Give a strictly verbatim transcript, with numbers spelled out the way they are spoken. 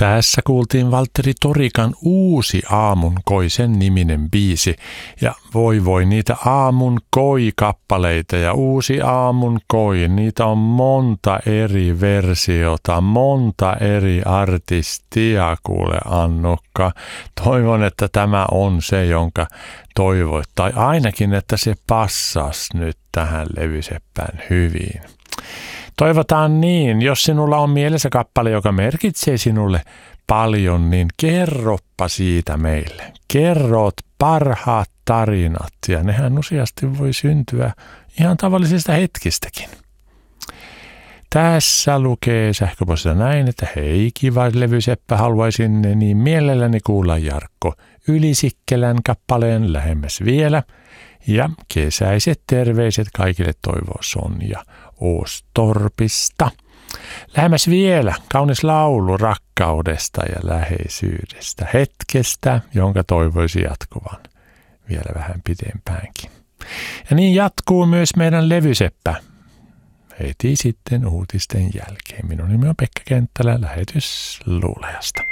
Tässä kuultiin Valtteri Torikan uusi Aamun koi, sen niminen biisi. Ja voi voi, niitä Aamun koi-kappaleita ja uusi Aamun koi, niitä on monta eri versiota, monta eri artistia, kuule Annukka. Toivon, että tämä on se, jonka toivoit, tai ainakin, että se passas nyt tähän levyseppään hyvin. Toivotaan niin, jos sinulla on mielessä kappale, joka merkitsee sinulle paljon, niin kerroppa siitä meille. Kerrot parhaat tarinat ja nehän useasti voi syntyä ihan tavallisista hetkistäkin. Tässä lukee sähköpostilla näin, että hei kiva levyseppä, haluaisin niin mielelläni kuulla Jarkko Ylisikkelän kappaleen Lähemmäs vielä. Ja kesäiset terveiset kaikille, toivoo Sonja Oostorpista. Lähemmäs vielä, kaunis laulu rakkaudesta ja läheisyydestä, hetkestä, jonka toivoisi jatkuvan vielä vähän pidempäänkin. Ja niin jatkuu myös meidän levyseppä heti sitten uutisten jälkeen. Minun nimi on Pekka Kenttälä lähetysluulajasta.